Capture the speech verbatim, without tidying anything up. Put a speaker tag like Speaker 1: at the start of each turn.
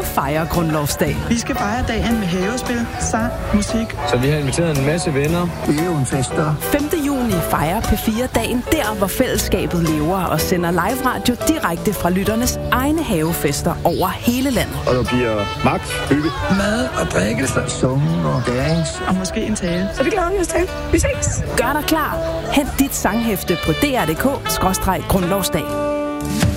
Speaker 1: fejre grundlovsdag.
Speaker 2: Vi skal fejre dagen med havespil, sang, musik.
Speaker 3: Så vi har inviteret en masse venner.
Speaker 4: Øvunfester.
Speaker 1: femte juni fejrer P fire dagen der, hvor fællesskabet lever og sender live radio direkte fra lytternes egne havefester over hele landet.
Speaker 3: Og der bliver magt, hygge,
Speaker 4: mad og drikke, sunge og dance.
Speaker 2: Og måske en tale.
Speaker 1: Så det glæder vi os til. Vi ses. Gør dig klar. Hent dit sanghæfte på d r punktum d k skråstreg grundlovsdag.